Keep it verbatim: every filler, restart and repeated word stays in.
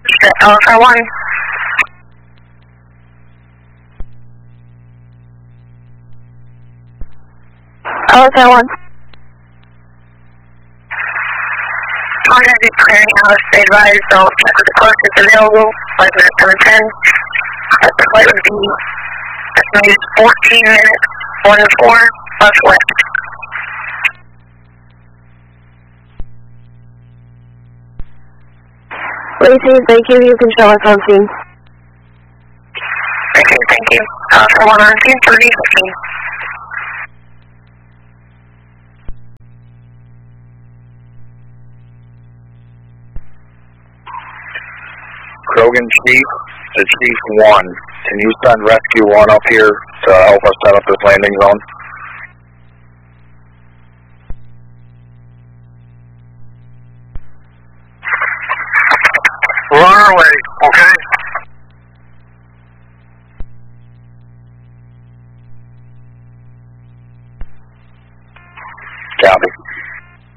Alpha one. Alpha one. Contact is clearing house. They advise don't check with the closest available. Flight minute seven ten. The flight would be estimated fourteen minutes, one and four, left left. Lacey, thank you. You can show us on scene. Thank you, thank you. Alpha one on scene, thirty fifteen. Krogan Chief to Chief one. Can you send Rescue one up here to help us set up this landing zone? We're on our way, okay? Copy.